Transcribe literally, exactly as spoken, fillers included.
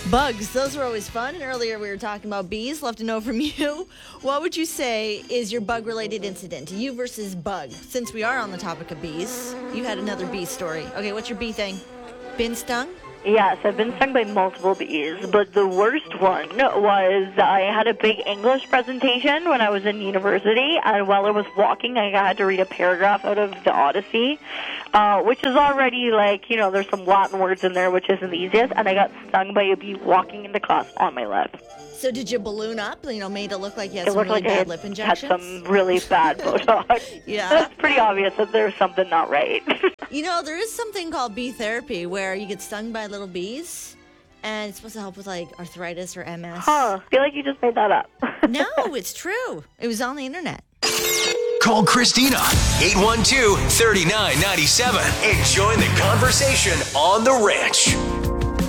Bugs, those were always fun. And earlier we were talking about bees. Love to know from you. What would you say is your bug-related incident? You versus bug. Since we are on the topic of bees, you had another bee story. Okay, what's your bee thing? Been stung? Yes, I've been stung by multiple bees, but the worst one was I had a big English presentation when I was in university, and while I was walking, I had to read a paragraph out of the Odyssey, uh, which is already like, you know, there's some Latin words in there, which isn't the easiest, and I got stung by a bee walking into class on my lip. So did you balloon up? You know, made it look like you had It some looked really like I bad had, lip had injections? some really bad Botox. Yeah. It's pretty obvious that there's something not right. You know, there is something called bee therapy where you get stung by little bees, and it's supposed to help with, like, arthritis or M S. Huh, I feel like you just made that up. No, it's true. It was on the internet. Call Christina, eight one two, three nine nine seven, and join the conversation on The Ranch.